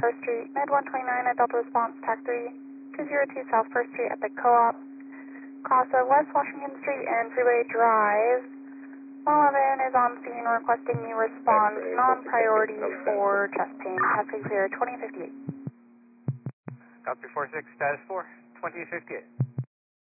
First Street, Med 129 at Delta Response, TAC 3, 202 South First Street at the Co-op, Casa, West Washington Street and Freeway Drive. 11 is on scene requesting you respond non-priority for chest pain. Traffic clear 2058. Copy 46, status 4, 2058.